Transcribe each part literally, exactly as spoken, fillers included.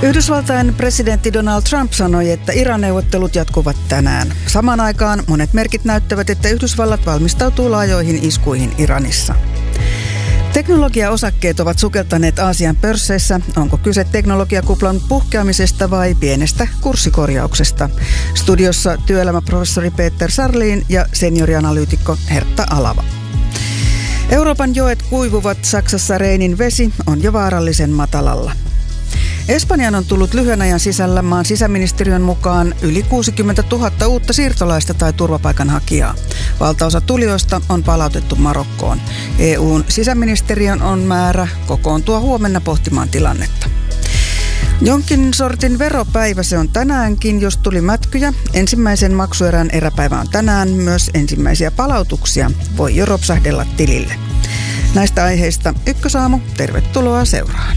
Yhdysvaltain presidentti Donald Trump sanoi, että Iran-neuvottelut jatkuvat tänään. Samaan aikaan monet merkit näyttävät, että Yhdysvallat valmistautuu laajoihin iskuihin Iranissa. Teknologiaosakkeet ovat sukeltaneet Aasian pörsseissä. Onko kyse teknologiakuplan puhkeamisesta vai pienestä kurssikorjauksesta? Studiossa työelämäprofessori Peter Sarlin ja seniorianalyytikko Hertta Alava. Euroopan joet kuivuvat, Saksassa Reinin vesi on jo vaarallisen matalalla. Espanjaan on tullut lyhyen ajan sisällä maan sisäministeriön mukaan yli kuusikymmentätuhatta uutta siirtolaista tai turvapaikanhakijaa. Valtaosa tulijoista on palautettu Marokkoon. E U:n sisäministeriön on määrä kokoontua huomenna pohtimaan tilannetta. Jonkin sortin veropäivä se on tänäänkin, jos tuli mätkyjä. Ensimmäisen maksuerän eräpäivä on tänään. Myös ensimmäisiä palautuksia voi jo ropsahdella tilille. Näistä aiheista Ykkösaamu, tervetuloa seuraan.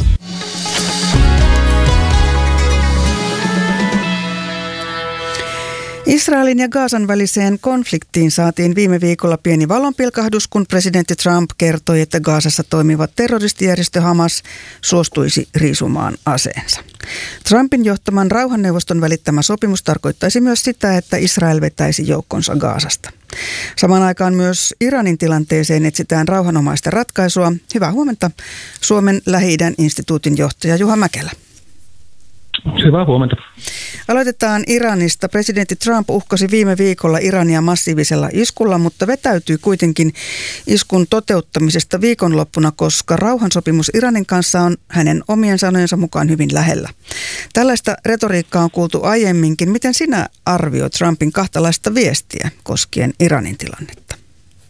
Israelin ja Gazan väliseen konfliktiin saatiin viime viikolla pieni valonpilkahdus, kun presidentti Trump kertoi, että Gazassa toimiva terroristijärjestö Hamas suostuisi riisumaan aseensa. Trumpin johtaman rauhanneuvoston välittämä sopimus tarkoittaisi myös sitä, että Israel vetäisi joukkonsa Gazasta. Samaan aikaan myös Iranin tilanteeseen etsitään rauhanomaista ratkaisua. Hyvää huomenta, Suomen Lähi-idän instituutin johtaja Juha Mäkelä. Hyvää huomenta. Aloitetaan Iranista. Presidentti Trump uhkasi viime viikolla Irania massiivisella iskulla, mutta vetäytyi kuitenkin iskun toteuttamisesta viikonloppuna, koska rauhansopimus Iranin kanssa on hänen omien sanojensa mukaan hyvin lähellä. Tällaista retoriikkaa on kuultu aiemminkin. Miten sinä arvioit Trumpin kahtalaista viestiä koskien Iranin tilannetta?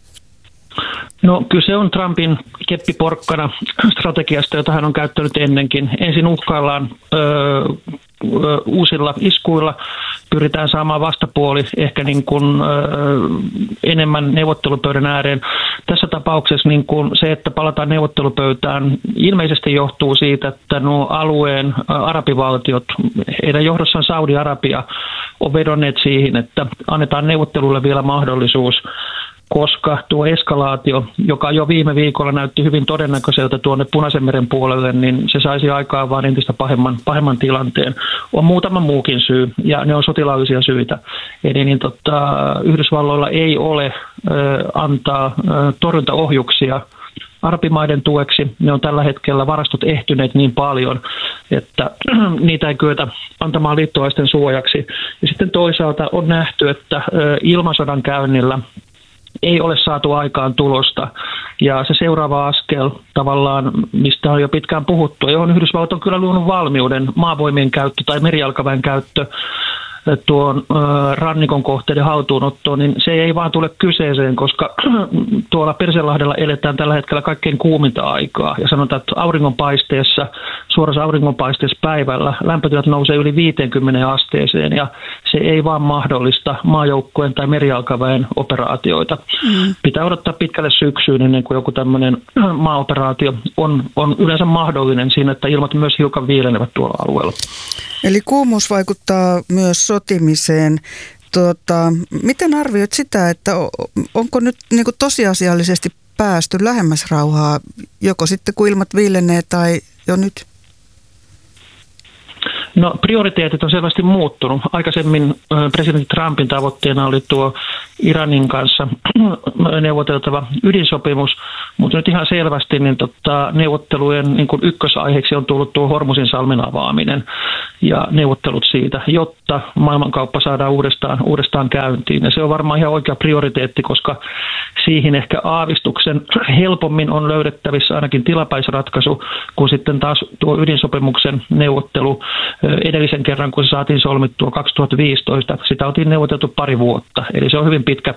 No kyllä se on Trumpin keppiporkkana strategiasta, jota hän on käyttänyt ennenkin. Ensin uhkaillaan ö, ö, uusilla iskuilla, pyritään saamaan vastapuoli ehkä niin kuin, ö, enemmän neuvottelupöydän ääreen. Tässä tapauksessa niin kuin se, että palataan neuvottelupöytään, ilmeisesti johtuu siitä, että nuo alueen arabivaltiot, heidän johdossaan Saudi-Arabia, on vedonneet siihen, että annetaan neuvottelulle vielä mahdollisuus, koska tuo eskalaatio, joka jo viime viikolla näytti hyvin todennäköiseltä tuonne Punaisen meren puolelle, niin se saisi aikaan vain entistä pahemman, pahemman tilanteen. On muutama muukin syy, ja ne on sotilaallisia syitä. Eli niin, tota, Yhdysvalloilla ei ole ö, antaa ö, torjuntaohjuksia arabimaiden tueksi. Ne on tällä hetkellä varastot ehtyneet niin paljon, että niitä ei kyetä antamaan liittolaisten suojaksi. Ja sitten toisaalta on nähty, että ö, ilmasodan käynnillä ei ole saatu aikaan tulosta. Ja se seuraava askel tavallaan, mistä on jo pitkään puhuttu, johon Yhdysvallat on kyllä luonut valmiuden, maavoimien käyttö tai merijalkaväen käyttö tuon rannikon kohteiden haltuunottoon, niin se ei vaan tule kyseeseen, koska tuolla Persianlahdella eletään tällä hetkellä kaikkein kuuminta aikaa. Ja sanotaan, että auringonpaisteessa, suorassa auringonpaisteessa päivällä lämpötilat nousee yli viiteenkymmeneen asteeseen, ja se ei vaan mahdollista maajoukkojen tai merijalkaväen operaatioita. Mm. Pitää odottaa pitkälle syksyyn ennen kuin joku tämmöinen maaoperaatio on, on yleensä mahdollinen siinä, että ilmat myös hiukan viilenevät tuolla alueella. Eli kuumuus vaikuttaa myös sotimiseen. Tuota, miten arvioit sitä, että onko nyt niin kuin tosiasiallisesti päästy lähemmäs rauhaa, joko sitten kun ilmat viilenee tai jo nyt? No prioriteetit on selvästi muuttunut. Aikaisemmin presidentti Trumpin tavoitteena oli tuo Iranin kanssa neuvoteltava ydinsopimus, mutta nyt ihan selvästi niin tota, neuvottelujen niin kuin ykkösaiheeksi on tullut tuo Hormuzin salmen avaaminen ja neuvottelut siitä, jotta maailmankauppa saadaan uudestaan, uudestaan käyntiin. Ja se on varmaan ihan oikea prioriteetti, koska siihen ehkä aavistuksen helpommin on löydettävissä ainakin tilapäisratkaisu, kun sitten taas tuo ydinsopimuksen neuvottelu edellisen kerran, kun se saatiin solmittua kaksituhattaviisitoista, sitä oltiin neuvoteltu pari vuotta. Eli se on hyvin pitkä,